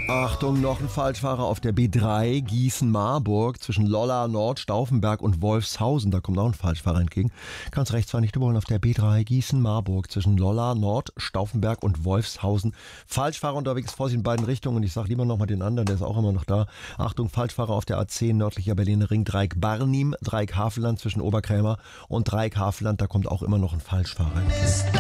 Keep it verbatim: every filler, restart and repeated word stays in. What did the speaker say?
Achtung, noch ein Falschfahrer auf der B drei Gießen-Marburg zwischen Lolla Nord, Stauffenberg und Wolfshausen. Da kommt auch ein Falschfahrer entgegen. Ganz rechts fahren, nicht überholen auf der B drei Gießen-Marburg zwischen Lolla Nord, Stauffenberg und Wolfshausen. Falschfahrer unterwegs, Vorsicht in beiden Richtungen. Und ich sage lieber nochmal den anderen, der ist auch immer noch da. Achtung, Falschfahrer auf der A zehn nördlicher Berliner Ring, Dreieck Barnim, Dreieck Havelland zwischen Oberkrämer und Dreieck Havelland. Da kommt auch immer noch ein Falschfahrer entgegen.